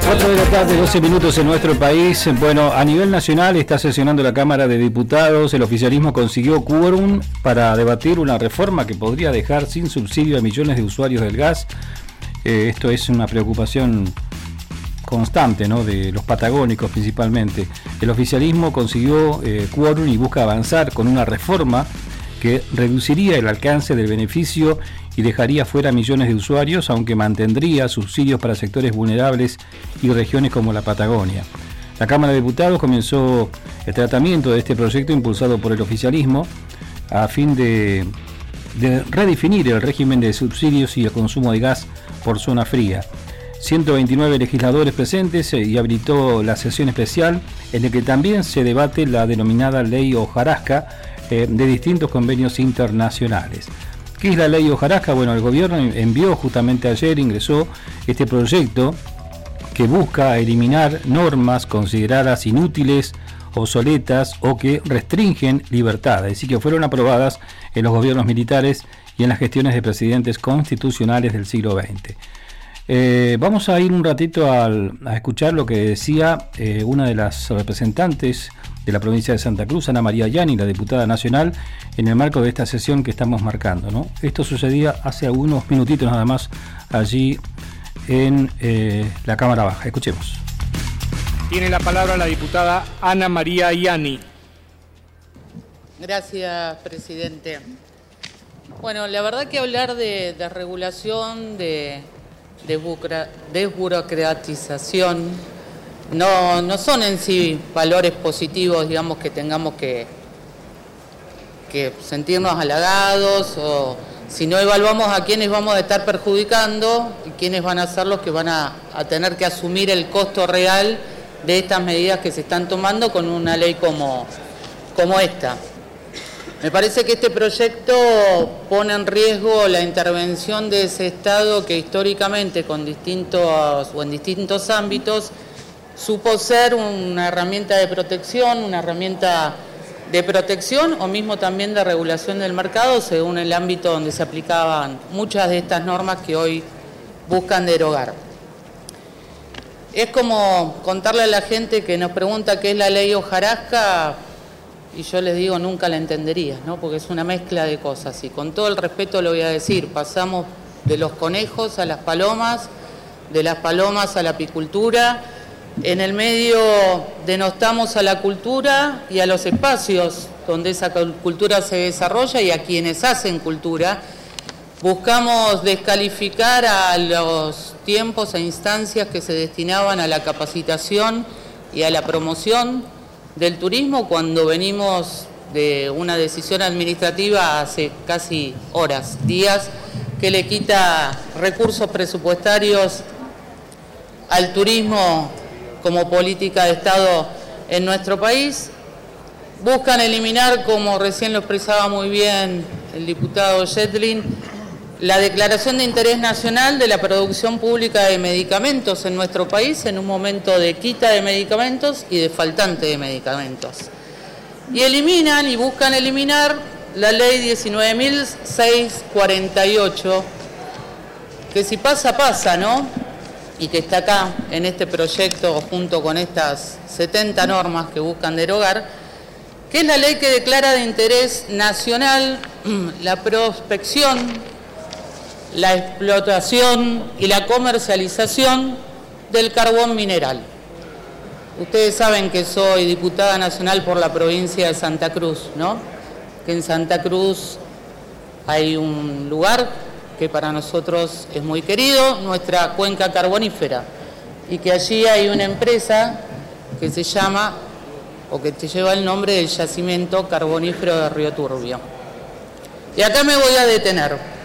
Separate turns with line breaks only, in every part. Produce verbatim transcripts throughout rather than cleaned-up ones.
cuatro de la tarde, doce minutos en nuestro país. Bueno, a nivel nacional está sesionando la Cámara de Diputados. El oficialismo consiguió quórum para debatir una reforma que podría dejar sin subsidio a millones de usuarios del gas. Eh, esto es una preocupación constante, ¿no?, de los patagónicos principalmente. El oficialismo consiguió eh, quórum y busca avanzar con una reforma que reduciría el alcance del beneficio y dejaría fuera a millones de usuarios, aunque mantendría subsidios para sectores vulnerables y regiones como la Patagonia. La Cámara de Diputados comenzó el tratamiento de este proyecto impulsado por el oficialismo a fin de, de redefinir el régimen de subsidios y el consumo de gas por zona fría. ciento veintinueve legisladores presentes y habilitó la sesión especial en la que también se debate la denominada Ley Hojarasca eh, de distintos convenios internacionales. ¿Qué es la Ley Hojarasca? Bueno, el gobierno envió justamente ayer, ingresó este proyecto que busca eliminar normas consideradas inútiles, obsoletas o que restringen libertades, así que fueron aprobadas en los gobiernos militares y en las gestiones de presidentes constitucionales del siglo veinte. Eh, vamos a ir un ratito al, a escuchar lo que decía eh, una de las representantes de la provincia de Santa Cruz, Ana María Ianni, la diputada nacional, en el marco de esta sesión que estamos marcando, ¿no? Esto sucedía hace unos minutitos nada más allí en eh, la Cámara Baja. Escuchemos.
Tiene la palabra la diputada Ana María Ianni.
Gracias, presidente. Bueno, la verdad que hablar de, de regulación, de desburocratización, no, no son en sí valores positivos, digamos, que tengamos que, que sentirnos halagados, o si no evaluamos a quiénes vamos a estar perjudicando y quiénes van a ser los que van a, a tener que asumir el costo real de estas medidas que se están tomando con una ley como, como esta. Me parece que este proyecto pone en riesgo la intervención de ese Estado que históricamente con distintos o en distintos ámbitos supo ser una herramienta de protección, una herramienta de protección o mismo también de regulación del mercado según el ámbito donde se aplicaban muchas de estas normas que hoy buscan derogar. Es como contarle a la gente que nos pregunta qué es la ley Hojarasca, y yo les digo, nunca la entenderías, ¿no? Porque es una mezcla de cosas. Y con todo el respeto lo voy a decir, pasamos de los conejos a las palomas, de las palomas a la apicultura, en el medio denostamos a la cultura y a los espacios donde esa cultura se desarrolla y a quienes hacen cultura. Buscamos descalificar a los tiempos e instancias que se destinaban a la capacitación y a la promoción del turismo cuando venimos de una decisión administrativa hace casi horas, días, que le quita recursos presupuestarios al turismo como política de Estado en nuestro país. Buscan eliminar, como recién lo expresaba muy bien el diputado Yedlin, la declaración de interés nacional de la producción pública de medicamentos en nuestro país en un momento de quita de medicamentos y de faltante de medicamentos. Y eliminan y buscan eliminar la ley diecinueve mil seiscientos cuarenta y ocho, que si pasa, pasa, ¿no? Y que está acá en este proyecto junto con estas setenta normas que buscan derogar, que es la ley que declara de interés nacional la prospección, la explotación y la comercialización del carbón mineral. Ustedes saben que soy diputada nacional por la provincia de Santa Cruz, ¿no? Que en Santa Cruz hay un lugar que para nosotros es muy querido, nuestra cuenca carbonífera, y que allí hay una empresa que se llama, o que te lleva el nombre del yacimiento carbonífero de Río Turbio. Y acá me voy a detener.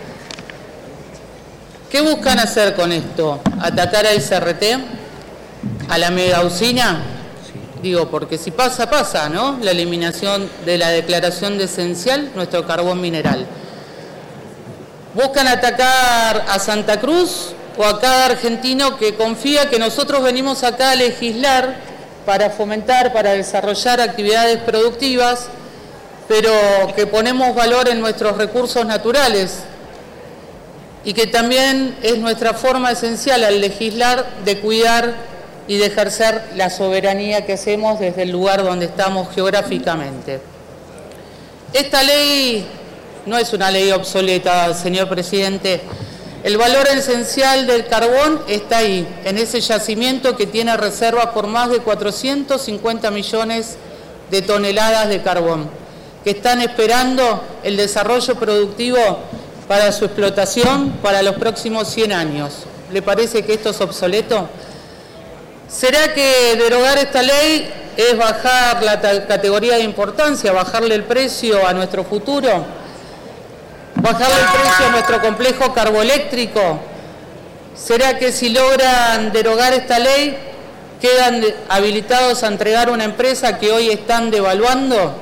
¿Qué buscan hacer con esto? ¿Atacar al C R T? ¿A la mega usina? Digo, porque si pasa, pasa, ¿no? La eliminación de la declaración de esencial, nuestro carbón mineral. ¿Buscan atacar a Santa Cruz o a cada argentino que confía que nosotros venimos acá a legislar para fomentar, para desarrollar actividades productivas, pero que ponemos valor en nuestros recursos naturales? Y que también es nuestra forma esencial al legislar de cuidar y de ejercer la soberanía que hacemos desde el lugar donde estamos geográficamente. Esta ley no es una ley obsoleta, señor presidente. El valor esencial del carbón está ahí, en ese yacimiento que tiene reservas por más de cuatrocientos cincuenta millones de toneladas de carbón, que están esperando el desarrollo productivo para su explotación para los próximos cien años. ¿Le parece que esto es obsoleto? ¿Será que derogar esta ley es bajar la categoría de importancia, bajarle el precio a nuestro futuro? ¿Bajarle el precio a nuestro complejo carboeléctrico? ¿Será que si logran derogar esta ley, quedan habilitados a entregar una empresa que hoy están devaluando?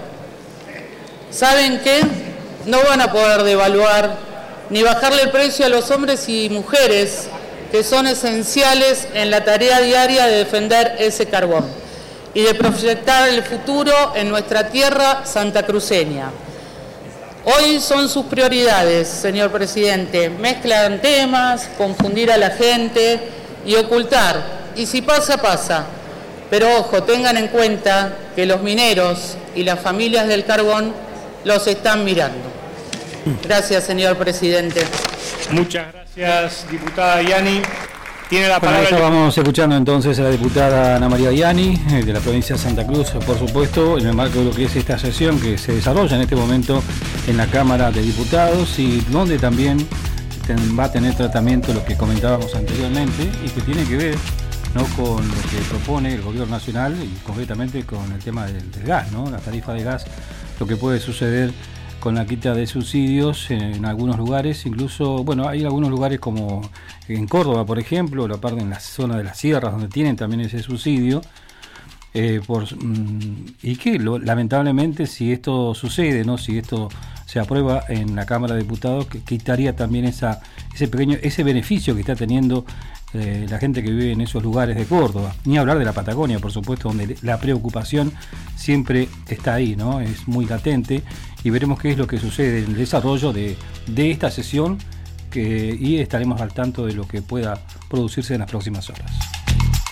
¿Saben qué? No van a poder devaluar ni bajarle el precio a los hombres y mujeres que son esenciales en la tarea diaria de defender ese carbón y de proyectar el futuro en nuestra tierra santacruceña. Hoy son sus prioridades, señor presidente. Mezclan temas, confundir a la gente y ocultar. Y si pasa, pasa. Pero ojo, tengan en cuenta que los mineros y las familias del carbón los están mirando. Gracias, señor presidente.
Muchas gracias, diputada Yani. Tiene la
Bueno,
palabra.
estábamos escuchando entonces a la diputada Ana María Yani, de la provincia de Santa Cruz, por supuesto, en el marco de lo que es esta sesión que se desarrolla en este momento en la Cámara de Diputados y donde también ten, va a tener tratamiento lo que comentábamos anteriormente y que tiene que ver, ¿no?, con lo que propone el Gobierno Nacional y concretamente con el tema del, del gas, ¿no?, la tarifa de gas, lo que puede suceder con la quita de subsidios en, en algunos lugares, incluso, bueno, hay algunos lugares como en Córdoba, por ejemplo, la parte en la zona de las sierras donde tienen también ese subsidio, eh, por, mm, y que lo, lamentablemente si esto sucede, no, si esto se aprueba en la Cámara de Diputados, que quitaría también esa, ese pequeño, ese beneficio que está teniendo eh, la gente que vive en esos lugares de Córdoba, ni hablar de la Patagonia, por supuesto, donde la preocupación siempre está ahí, ¿no? Es muy latente y veremos qué es lo que sucede en el desarrollo de, de esta sesión que, y estaremos al tanto de lo que pueda producirse en las próximas horas.